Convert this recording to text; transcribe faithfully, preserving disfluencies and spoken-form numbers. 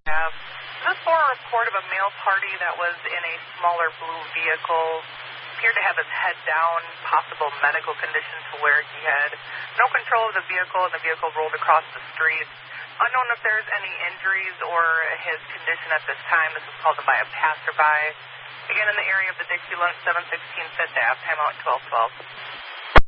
have. This is for a report of a male party that was in a smaller blue vehicle. Appeared to have his head down, possible medical condition to where he had no control of the vehicle, and the vehicle rolled across the street. Unknown if there's any injuries or his condition at this time. This was called in by a passerby. Again, in the area of the Dixie Lunch, seven sixteen Fifth Ave, timeout twelve twelve.